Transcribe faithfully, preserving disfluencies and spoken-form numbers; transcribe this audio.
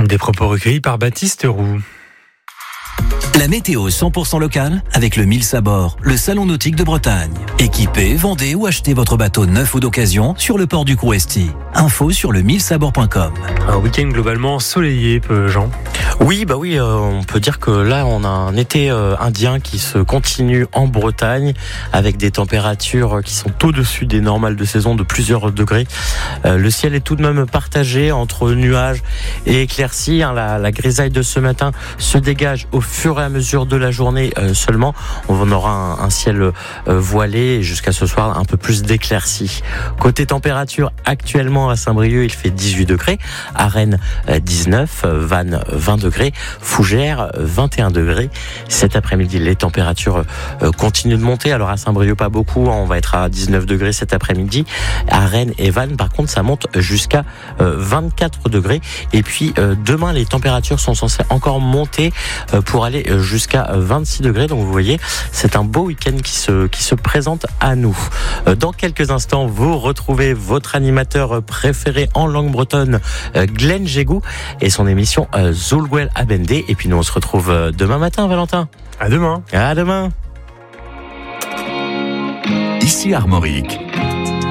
Des propos recueillis par Baptiste Roux. La météo cent pour cent locale avec le Mille Sabord, le salon nautique de Bretagne. Équipez, vendez ou achetez votre bateau neuf ou d'occasion sur le port du Couresti. Info sur le mille sabord point com. Un week-end globalement ensoleillé, Jean. Oui, bah oui, euh, on peut dire que là, on a un été euh, indien qui se continue en Bretagne avec des températures qui sont au-dessus des normales de saison de plusieurs degrés. Euh, le ciel est tout de même partagé entre nuages et éclaircies. Hein, la, la grisaille de ce matin se dégage au fur et à mesure de la journée euh, seulement. On aura un, un ciel euh, voilé et jusqu'à ce soir un peu plus d'éclaircies. Côté température, actuellement à Saint-Brieuc, il fait dix-huit degrés. À Rennes, euh, dix-neuf. Vannes, vingt degrés. Fougères, vingt et un degrés. Cet après-midi, les températures euh, continuent de monter. Alors à Saint-Brieuc, pas beaucoup. On va être à dix-neuf degrés cet après-midi. À Rennes et Vannes, par contre, ça monte jusqu'à euh, vingt-quatre degrés. Et puis euh, demain, les températures sont censées encore monter euh, pour aller jusqu'à vingt-six degrés. Donc vous voyez, c'est un beau week-end qui se, qui se présente à nous. Dans quelques instants, vous retrouvez votre animateur préféré en langue bretonne, Glenn Jégou, et son émission Zulgwel Abende. Et puis nous, on se retrouve demain matin, Valentin. À demain. À demain. Ici Armorique.